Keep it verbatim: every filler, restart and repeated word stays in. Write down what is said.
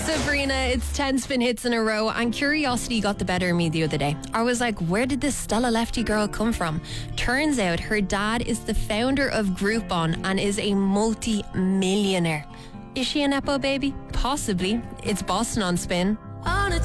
Sabrina, it's ten spin hits in a row, and curiosity got the better of me the other day. I was like, where did this Stella Lefty girl come from? Turns out her dad is the founder of Groupon and is a multi-millionaire. Is she a Nepo baby? Possibly. It's Boston on Spin. On a